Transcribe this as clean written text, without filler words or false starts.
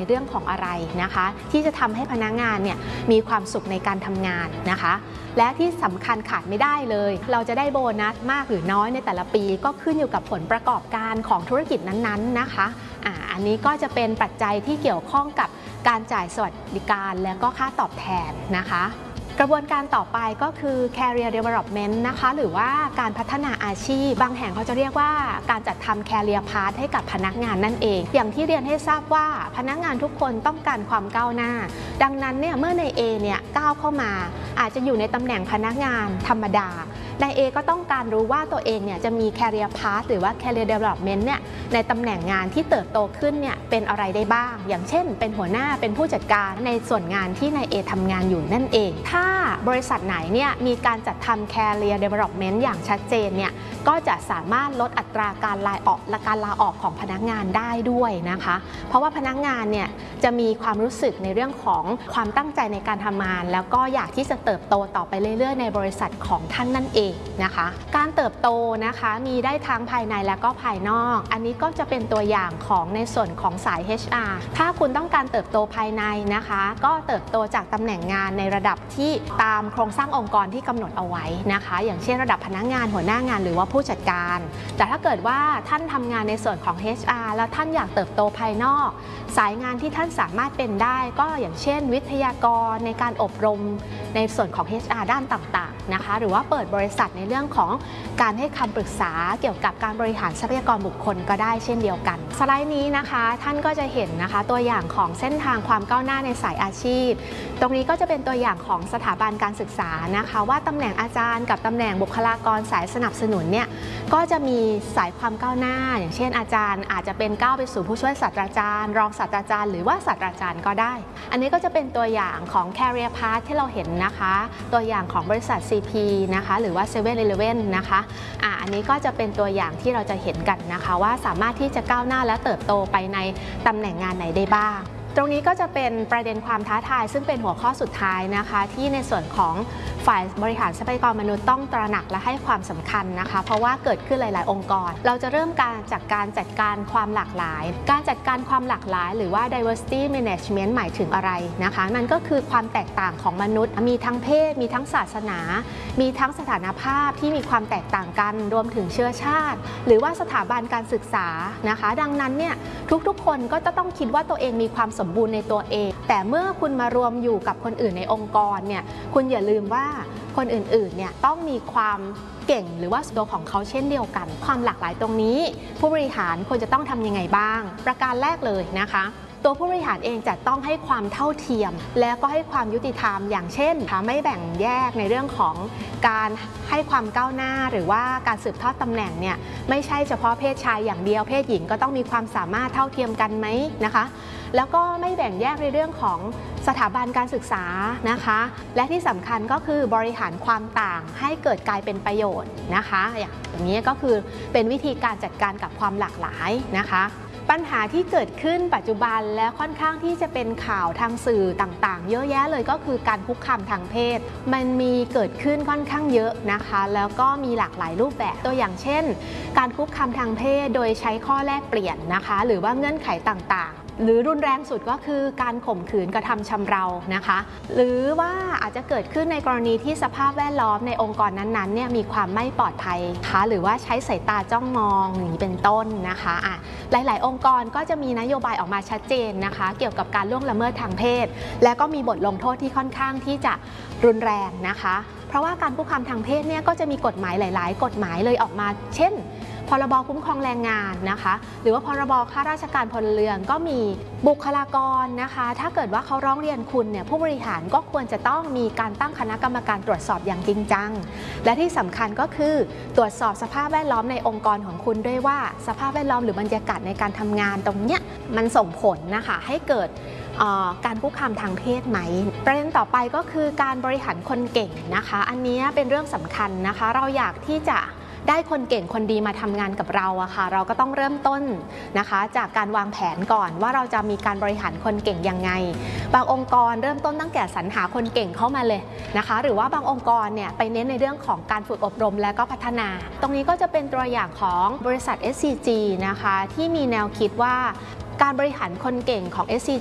เรื่องของอะไรนะคะที่จะทำให้พนักงานเนี่ยมีความสุขในการทำงานนะคะและที่สำคัญขาดไม่ได้เลยเราจะได้โบนัสมากหรือน้อยในแต่ละปีก็ขึ้นอยู่กับผลประกอบการของธุรกิจนั้นๆนะคะอันนี้ก็จะเป็นปัจจัยที่เกี่ยวข้องกับการจ่ายสวัสดิการและก็ค่าตอบแทนนะคะกระบวนการต่อไปก็คือ career development นะคะหรือว่าการพัฒนาอาชีพบางแห่งเขาจะเรียกว่าการจัดทำ career path ให้กับพนักงานนั่นเองอย่างที่เรียนให้ทราบว่าพนักงานทุกคนต้องการความก้าวหน้าดังนั้นเนี่ยเมื่อนาย A เนี่ยก้าวเข้ามาอาจจะอยู่ในตำแหน่งพนักงานธรรมดานาย A ก็ต้องการรู้ว่าตัวเองเนี่ยจะมี career path หรือว่า career development เนี่ยในตำแหน่งงานที่เติบโตขึ้นเนี่ยเป็นอะไรได้บ้างอย่างเช่นเป็นหัวหน้าเป็นผู้จัดการในส่วนงานที่นาย A ทำงานอยู่นั่นเองถ้าบริษัทไหนเนี่ยมีการจัดทำ career development อย่างชัดเจนเนี่ยก็จะสามารถลดอัตราการลาออกของพนักงานได้ด้วยนะคะเพราะว่าพนักงานเนี่ยจะมีความรู้สึกในเรื่องของความตั้งใจในการทำงานแล้วก็อยากที่จะเติบโตต่อไปเรื่อยๆในบริษัทของท่านนั่นเองนะคะการเติบโตนะคะมีได้ทั้งภายในและก็ภายนอกอันนี้ก็จะเป็นตัวอย่างของในส่วนของสาย HR ถ้าคุณต้องการเติบโตภายในนะคะก็เติบโตจากตำแหน่งงานในระดับที่ตามโครงสร้างองค์กรที่กำหนดเอาไว้นะคะอย่างเช่นระดับพนักงานหัวหน้างานหรือว่าผู้จัดการแต่ถ้าเกิดว่าท่านทำงานในส่วนของ HR แล้วท่านอยากเติบโตภายนอกสายงานที่ท่านสามารถเป็นได้ก็อย่างเช่นวิทยากรในการอบรมในส่วนของ HR ด้านต่างๆนะคะหรือว่าเปิดบริษัทในเรื่องของการให้คำปรึกษาเกี่ยวกับการบริหารทรัพยากรบุคคลก็ได้เช่นเดียวกันสไลด์นี้นะคะท่านก็จะเห็นนะคะตัวอย่างของเส้นทางความก้าวหน้าในสายอาชีพตรงนี้ก็จะเป็นตัวอย่างของสถาบันการศึกษานะคะว่าตำแหน่งอาจารย์กับตำแหน่งบุคลากรสายสนับสนุนเนี่ยก็จะมีสายความก้าวหน้าอย่างเช่นอาจารย์อาจจะเป็นก้าวไปสู่ผู้ช่วยศาสตราจารย์รองศาสตราจารย์หรือว่าศาสตราจารย์ก็ได้อันนี้ก็จะเป็นตัวอย่างของ career path ที่เราเห็นนะคะตัวอย่างของบริษัท CP นะคะหรือว่า 7-Eleven นะคะอันนี้ก็จะเป็นตัวอย่างที่เราจะเห็นกันนะคะว่าสามารถที่จะก้าวหน้าและเติบโตไปในตำแหน่งงานไหนได้บ้างตรงนี้ก็จะเป็นประเด็นความท้าทายซึ่งเป็นหัวข้อสุดท้ายนะคะที่ในส่วนของฝ่ายบริหารทรัพยากรมนุษย์ต้องตระหนักและให้ความสำคัญนะคะเพราะว่าเกิดขึ้นหลายๆองค์กรเราจะเริ่มการจัดการความหลากหลายการจัดการความหลากหลายหรือว่า diversity management หมายถึงอะไรนะคะนั่นก็คือความแตกต่างของมนุษย์มีทั้งเพศมีทั้งศาสนามีทั้งสถานภาพที่มีความแตกต่างกันรวมถึงเชื้อชาติหรือว่าสถาบันการศึกษานะคะดังนั้นเนี่ยทุกๆคนก็จะต้องคิดว่าตัวเองมีความสมบูรณ์ในตัวเองแต่เมื่อคุณมารวมอยู่กับคนอื่นในองค์กรเนี่ยคุณอย่าลืมว่าคนอื่นๆเนี่ยต้องมีความเก่งหรือว่าตัวของเขาเช่นเดียวกันความหลากหลายตรงนี้ผู้บริหารควรจะต้องทำยังไงบ้างประการแรกเลยนะคะตัวผู้บริหารเองจะต้องให้ความเท่าเทียมแล้วก็ให้ความยุติธรรมอย่างเช่นไม่แบ่งแยกในเรื่องของการให้ความก้าวหน้าหรือว่าการสืบทอดตำแหน่งเนี่ยไม่ใช่เฉพาะเพศชายอย่างเดียวเพศหญิงก็ต้องมีความสามารถเท่าเทียมกันไหมนะคะแล้วก็ไม่แบ่งแยกในเรื่องของสถาบันการศึกษานะคะและที่สำคัญก็คือบริหารความต่างให้เกิดกลายเป็นประโยชน์นะคะอย่างนี้ก็คือเป็นวิธีการจัดการกับความหลากหลายนะคะปัญหาที่เกิดขึ้นปัจจุบันและค่อนข้างที่จะเป็นข่าวทางสื่อต่างๆเยอะแยะเลยก็คือการคุกคามทางเพศมันมีเกิดขึ้นค่อนข้างเยอะนะคะแล้วก็มีหลากหลายรูปแบบตัวอย่างเช่นการคุกคามทางเพศโดยใช้ข้อแลกเปลี่ยนนะคะหรือว่าเงื่อนไขต่างๆหรือรุนแรงสุดก็คือการข่มขืนกระทำชำเรานะคะหรือว่าอาจจะเกิดขึ้นในกรณีที่สภาพแวดล้อมในองค์กรนั้นๆเนี่ยมีความไม่ปลอดภัยนะคะหรือว่าใช้สายตาจ้องมองอย่างนี้เป็นต้นนะคะหลายๆองค์กรก็จะมีนโยบายออกมาชัดเจนนะคะเกี่ยวกับการล่วงละเมิดทางเพศและก็มีบทลงโทษที่ค่อนข้างที่จะรุนแรงนะคะเพราะว่าการคุกคามทางเพศเนี่ยก็จะมีกฎหมายหลายๆกฎหมายเลยออกมาเช่นพรบคุ้มครองแรงงานนะคะหรือว่าพรบข้าราชการพลเรือนก็มีบุคลากรนะคะถ้าเกิดว่าเขาร้องเรียนคุณเนี่ยผู้บริหารก็ควรจะต้องมีการตั้งคณะกรรมการตรวจสอบอย่างจริงจังและที่สำคัญก็คือตรวจสอบสภาพแวดล้อมในองค์กรของคุณด้วยว่าสภาพแวดล้อมหรือบรรยากาศในการทำงานตรงเนี้ยมันส่งผลนะคะให้เกิดการคุกคามทางเพศไหมประเด็นต่อไปก็คือการบริหารคนเก่งนะคะอันนี้เป็นเรื่องสำคัญนะคะเราอยากที่จะได้คนเก่งคนดีมาทำงานกับเราอะค่ะเราก็ต้องเริ่มต้นนะคะจากการวางแผนก่อนว่าเราจะมีการบริหารคนเก่งยังไงบางองค์กรเริ่มต้นตั้งแต่สรรหาคนเก่งเข้ามาเลยนะคะหรือว่าบางองค์กรเนี่ยไปเน้นในเรื่องของการฝึกอบรมและก็พัฒนาตรงนี้ก็จะเป็นตัวอย่างของบริษัท SCG นะคะที่มีแนวคิดว่าการบริหารคนเก่งของ SCG